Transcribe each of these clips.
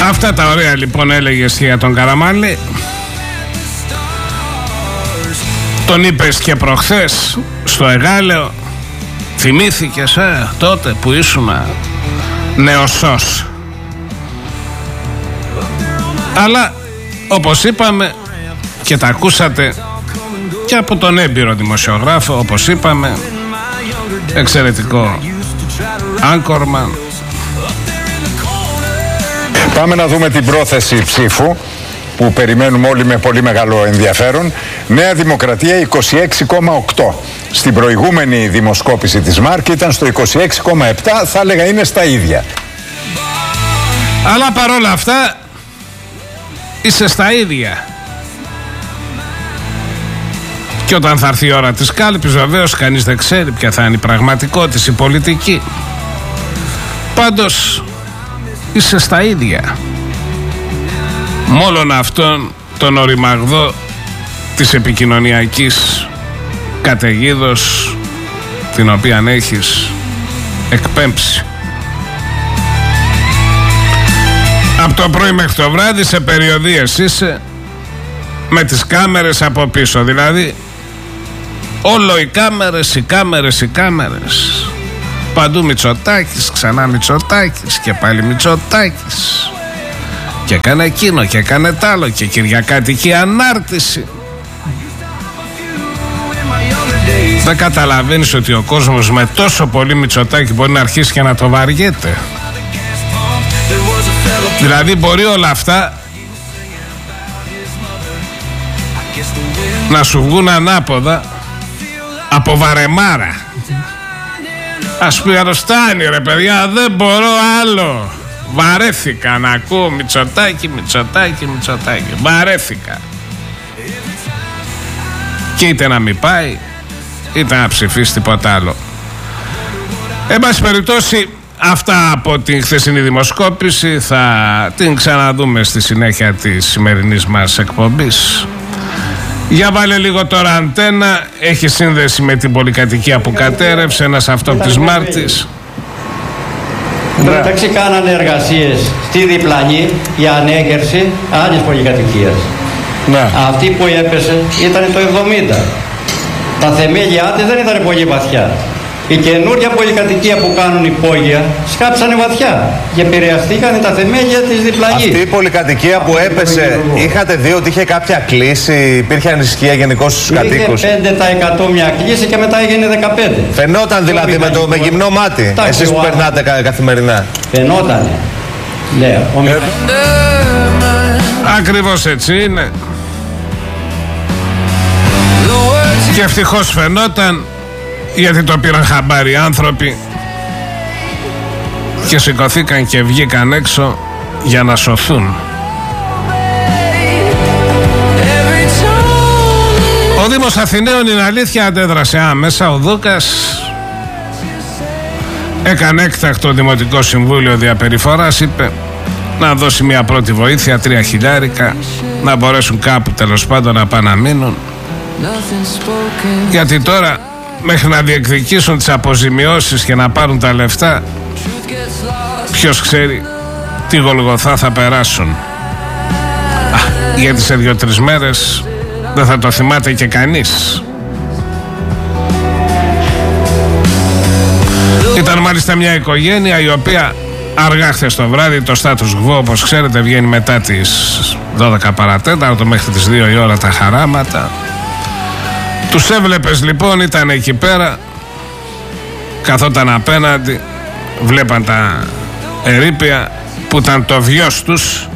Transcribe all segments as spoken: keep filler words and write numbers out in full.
Αυτά τα ωραία λοιπόν έλεγες για τον Καραμάνλη. Τον είπες και προχθές στο Εγάλεο. Θυμήθηκες ε, τότε που ήσουν νεοσός. Αλλά όπως είπαμε και τα ακούσατε και από τον έμπειρο δημοσιογράφο, όπως είπαμε, εξαιρετικό άγκορμαν. Πάμε να δούμε την πρόθεση ψήφου που περιμένουμε όλοι με πολύ μεγάλο ενδιαφέρον. Νέα Δημοκρατία είκοσι έξι κόμμα οκτώ. Στην προηγούμενη δημοσκόπηση της ΜΑΡΚ ήταν στο είκοσι έξι κόμμα επτά, θα έλεγα είναι στα ίδια. Αλλά παρόλα αυτά είσαι στα ίδια. Και όταν θα έρθει η ώρα της κάλπης, βεβαίως κανείς δεν ξέρει ποια θα είναι η πραγματικότητα, η πολιτική. Πάντως είσαι στα ίδια. Μόλον αυτόν τον οριμαγδό της επικοινωνιακής καταιγίδος την οποία έχεις εκπέμψει. Από το πρωί μέχρι το βράδυ σε περιοδίες είσαι, με τις κάμερες από πίσω, δηλαδή όλο οι κάμερες, οι κάμερες, οι κάμερες. Παντού Μητσοτάκης, ξανά Μητσοτάκης και πάλι Μητσοτάκης. Και έκανε εκείνο και έκανε τ' άλλο και κυριακάτικη ανάρτηση. Δεν καταλαβαίνεις ότι ο κόσμος με τόσο πολύ Μητσοτάκη μπορεί να αρχίσει και να το βαριέται. Δηλαδή μπορεί όλα αυτά να σου βγουν ανάποδα από βαρεμάρα. Ας πει αρρωστάνει ρε παιδιά, δεν μπορώ άλλο. Βαρέθηκα να ακούω Μητσοτάκη, Μητσοτάκη, Μητσοτάκη. Βαρέθηκα. Και είτε να μην πάει, είτε να ψηφίσει τίποτα άλλο. Εν πάση περιπτώσει, αυτά από την χθεσινή δημοσκόπηση θα την ξαναδούμε στη συνέχεια της σημερινής μας εκπομπής. Για βάλε λίγο τώρα αντένα. Έχει σύνδεση με την πολυκατοικία που κατέρευσε, ένας αυτό της Μάρτης. Εντάξει, κάνανε εργασίες στη διπλανή για ανέγερση άλλης πολυκατοικίας. Ναι. Αυτή που έπεσε ήταν το εβδομήντα. Τα θεμέλια της δεν ήταν πολύ βαθιά. Η καινούρια πολυκατοικία που κάνουν υπόγεια σκάψανε βαθιά και επηρεαστήκαν τα θεμέλια της διπλανής. Αυτή η πολυκατοικία που έπεσε, είχατε δει ότι είχε κάποια κλίση, υπήρχε ανησυχία γενικώς στους κατοίκους? Είχε πέντε τοις εκατό μια κλίση και μετά έγινε δεκαπέντε τοις εκατό. Φαινόταν δηλαδή με το με γυμνό μάτι, εσείς που περνάτε κα, καθημερινά? Φαινότανε. Ναι, ο ε, Ακριβώς έτσι είναι. Και ευτυχώς φαινόταν, γιατί το πήραν χαμπάρι άνθρωποι και σηκωθήκαν και βγήκαν έξω για να σωθούν. Ο Δήμος Αθηναίων, είναι αλήθεια, αντέδρασε άμεσα. Ο Δούκας έκανε έκτακτο Δημοτικό Συμβούλιο Διαπεριφοράς, είπε να δώσει μια πρώτη βοήθεια, τρία χιλιάρικα, να μπορέσουν κάπου τέλος πάντων να πάνε να μείνουν. Γιατί τώρα μέχρι να διεκδικήσουν τις αποζημιώσεις και να πάρουν τα λεφτά, ποιος ξέρει τι Γολγοθά θα περάσουν. Α, γιατί σε δύο-τρεις μέρες δεν θα το θυμάται και κανείς. Ήταν μάλιστα μια οικογένεια η οποία αργά χθες το βράδυ, το status quo όπως ξέρετε βγαίνει μετά τις δώδεκα παρατέταρτο μέχρι τις δύο η ώρα τα χαράματα. Τους έβλεπες λοιπόν, ήταν εκεί πέρα, καθόταν απέναντι, βλέπαν τα ερείπια που ήταν το βιός τους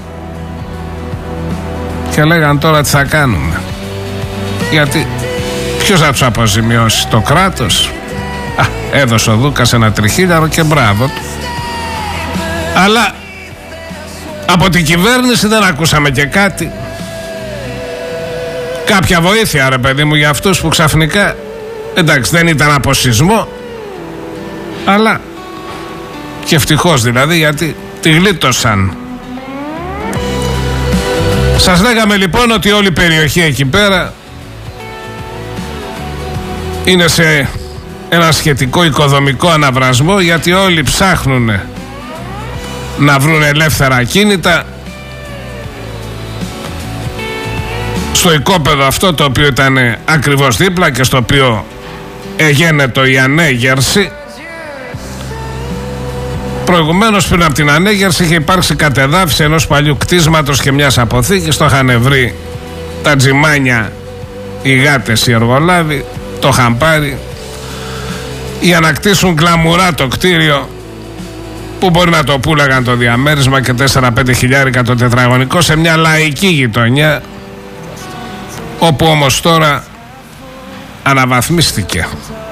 και λέγαν τώρα τι θα κάνουμε. Γιατί ποιος θα τους αποζημιώσει? Το κράτος? Α, έδωσε ο Δούκας ένα τριχίλιαρο και μπράβο του. Αλλά από την κυβέρνηση δεν ακούσαμε και κάτι. Κάποια βοήθεια ρε παιδί μου για αυτούς που ξαφνικά, εντάξει δεν ήταν από σεισμό, αλλά και ευτυχώς δηλαδή, γιατί τη γλίτωσαν. Σας λέγαμε λοιπόν ότι όλη η περιοχή εκεί πέρα είναι σε ένα σχετικό οικοδομικό αναβρασμό, γιατί όλοι ψάχνουν να βρουν ελεύθερα ακίνητα στο οικόπεδο αυτό, το οποίο ήταν ακριβώς δίπλα και στο οποίο εγένετο η ανέγερση. Προηγουμένως, πριν από την ανέγερση, είχε υπάρξει κατεδάφιση ενός παλιού κτίσματος και μιας αποθήκης. Το είχαν βρει τα τζιμάνια, οι γάτες, οι εργολάβοι, το είχαν πάρει για να κτίσουν γκλαμουρά το κτίριο, που μπορεί να το πούλαγαν το διαμέρισμα και τέσσερα πέντε χιλιάρικα το τετραγωνικό, σε μια λαϊκή γειτονιά, όπου όμως τώρα αναβαθμίστηκε.